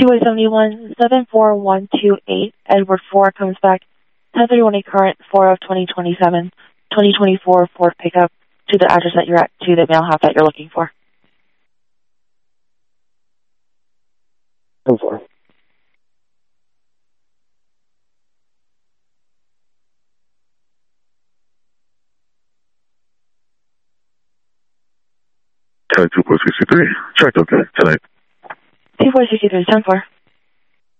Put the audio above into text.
271 74128, Edward 4 comes back, 1031 current, 4 of 2027, 2024 Ford pickup to the address that you're at, to the mail house that you're looking for. 10-4. Tag 2463, track okay, tonight. 2463, 10-4.